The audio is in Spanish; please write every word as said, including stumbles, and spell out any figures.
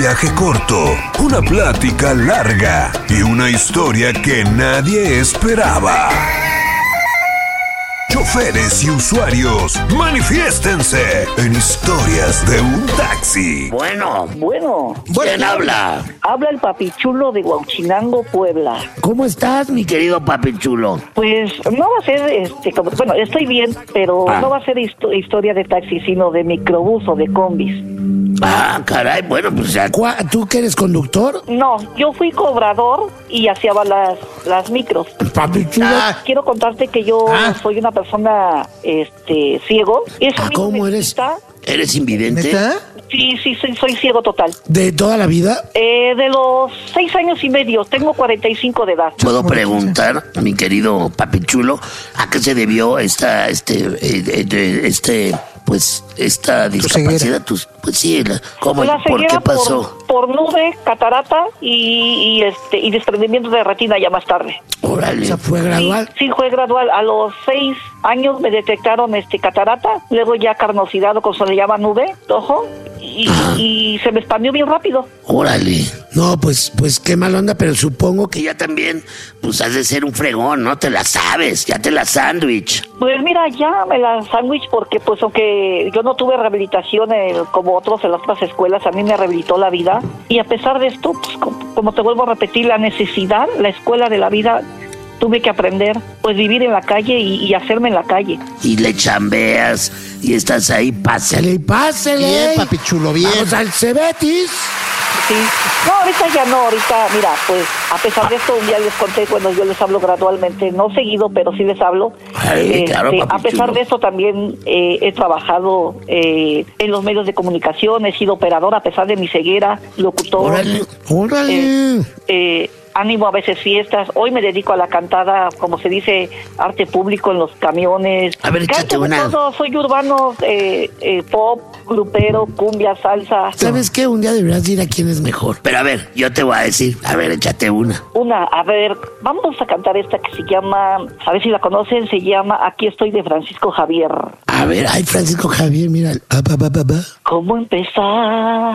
viaje corto, una plática larga y una historia que nadie esperaba. Choferes y usuarios, manifiéstense en Historias de un Taxi. Bueno, Bueno, ¿quién habla? habla el papichulo de Huauchinango, Puebla. ¿Cómo estás, mi querido papi chulo? Pues no va a ser, este, como, bueno, estoy bien, pero Ah. no va a ser histo- historia de taxi, sino de microbús o de combis. Ah, caray, bueno, pues ya. ¿Cuá- ¿Tú que eres conductor? No, yo fui cobrador y hacía las, las micros. Papi chulo. Ah, quiero contarte que yo Ah. soy una persona, este, ciego. Eso Ah, a mí ¿cómo no me eres? quita. ¿Eres invidente? ¿Neta? Sí, sí, soy, soy ciego total. ¿De toda la vida? Eh, de los seis años y medio, tengo cuarenta y cinco de edad. ¿Puedo preguntar, mi querido papi chulo, a qué se debió esta, este, eh, eh, este, pues, esta discapacidad? Tus, pues sí, la- ¿cómo? La ¿Por qué ceguera pasó? Por, por nube, catarata y, y este y desprendimiento de retina ya más tarde. Órale. O sea, fue gradual. Sí, fue gradual. A los seis años me detectaron este catarata, luego ya carnosidad o como se le llama nube, de ojo, y, y se me expandió bien rápido. Órale. No, pues, pues qué mal onda, pero supongo que Que ya también, pues has de ser un fregón, ¿no? Te la sabes, ya te la sándwich. Pues mira, ya me la sándwich porque pues aunque yo no tuve rehabilitación eh, como otros en las otras escuelas, a mí me rehabilitó la vida. Y a pesar de esto, pues como, como te vuelvo a repetir, la necesidad, la escuela de la vida, tuve que aprender, pues vivir en la calle y, y hacerme en la calle. Y le chambeas y estás ahí, pásale. Pásele, pásele. Bien, papi chulo, bien. Vamos al Cebetis. Sí. No, ahorita ya no, ahorita, mira, pues a pesar de esto, un día les conté, bueno, yo les hablo gradualmente, no seguido, pero sí les hablo. Ay, claro, papi a pesar chulo. de esto también eh, he trabajado eh, en los medios de comunicación, he sido operador a pesar de mi ceguera, locutor. Órale. Órale. Eh, eh, ánimo a veces fiestas. Hoy me dedico a la cantada, como se dice, arte público en los camiones. A ver, échate Canto de una. todo, soy urbano, eh, eh, pop, grupero, cumbia, salsa. ¿Sabes qué? Un día deberás ir a quién es mejor. Pero a ver, yo te voy a decir, a ver, échate una. Una, a ver, vamos a cantar esta que se llama, a ver si la conocen, se llama Aquí estoy de Francisco Javier. A ver, ay, Francisco Javier, mira. Ah, pa, pa, pa, pa. ¿Cómo empezar